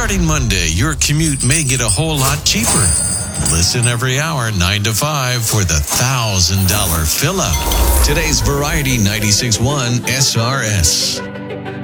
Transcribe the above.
Starting Monday, your commute may get a whole lot cheaper. Listen every hour, 9 to 5, for the $1,000 fill-up. Today's Variety 96.1 SRS.